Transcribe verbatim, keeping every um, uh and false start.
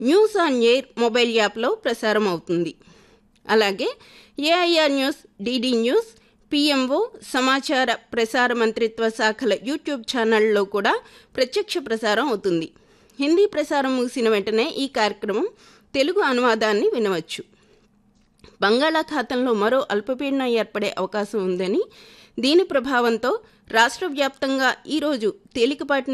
News on air mobile యాప్లో ప్రసారం అవుతుంది. అలాగే AIR news, DD news, PMO, సమాచార ప్రసార మంత్రిత్వ శాఖల యూట్యూబ్ ఛానళ్లలో కూడా ప్రత్యక్ష ప్రసారం అవుతుంది. హిందీ ప్రసారం ముగిసిన వెంటనే ఈ కార్యక్రమం తెలుగు అనువాదాన్ని వినవచ్చు. బంగాళాఖాతంలో మరో అల్పపీడనం ఏర్పడే అవకాశం ఉందని, దీని ప్రభావంతో రాష్ట్ర వ్యాప్తంగా ఈరోజు తేలికపాటి